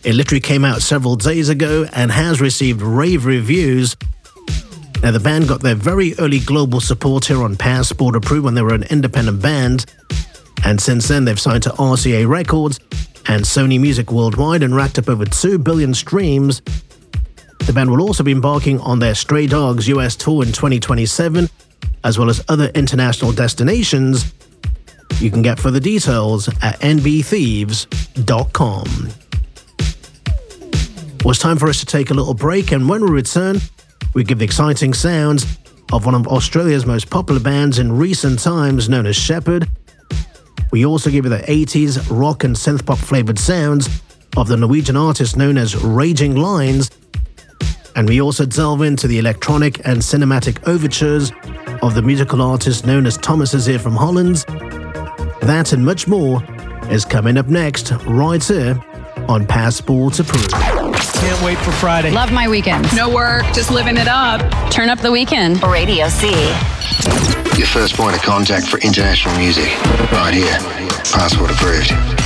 It literally came out several days ago and has received rave reviews. Now, the band got their very early global support here on Passport Approved when they were an independent band. And since then, they've signed to RCA Records and Sony Music Worldwide and racked up over 2 billion streams. The band will also be embarking on their Stray Dogs US tour in 2027, as well as other international destinations. You can get further details at nbthieves.com. Well, it's time for us to take a little break, and when we return, we give the exciting sounds of one of Australia's most popular bands in recent times, known as Shepherd. We also give you the 80s rock and synth-pop flavoured sounds of the Norwegian artist known as Raging Lines. And we also delve into the electronic and cinematic overtures of the musical artist known as Thomas Azir from Holland. That and much more is coming up next, right here on Passport Approved. Can't wait for Friday. Love my weekends. No work, just living it up. Turn up the weekend. Radio C. Your first point of contact for international music. Right here. Passport Approved.